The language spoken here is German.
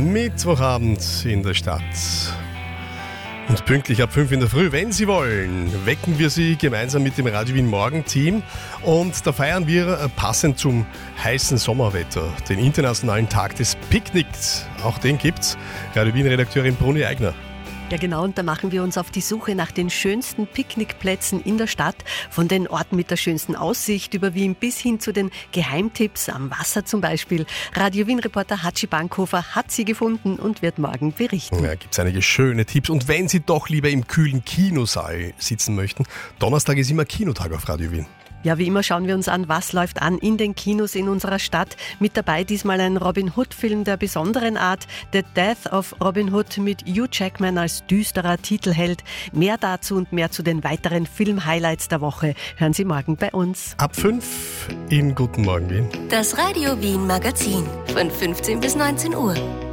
Mittwochabend in der Stadt. Und pünktlich ab 5 in der Früh, wenn Sie wollen, wecken wir Sie gemeinsam mit dem Radio Wien Morgenteam. Und da feiern wir passend zum heißen Sommerwetter den Internationalen Tag des Picknicks. Auch den gibt's. Radio Wien-Redakteurin Bruni Eigner. Ja genau, und da machen wir uns auf die Suche nach den schönsten Picknickplätzen in der Stadt, von den Orten mit der schönsten Aussicht über Wien bis hin zu den Geheimtipps am Wasser zum Beispiel. Radio Wien-Reporter Hatschi Bankhofer hat sie gefunden und wird morgen berichten. Ja, gibt es einige schöne Tipps. Und wenn Sie doch lieber im kühlen Kinosaal sitzen möchten, Donnerstag ist immer Kinotag auf Radio Wien. Ja, wie immer schauen wir uns an, was läuft an in den Kinos in unserer Stadt. Mit dabei diesmal ein Robin Hood-Film der besonderen Art, The Death of Robin Hood mit Hugh Jackman als düsterer Titelheld. Mehr dazu und mehr zu den weiteren Film-Highlights der Woche hören Sie morgen bei uns. Ab 5 in Guten Morgen Wien. Das Radio Wien Magazin von 15 bis 19 Uhr.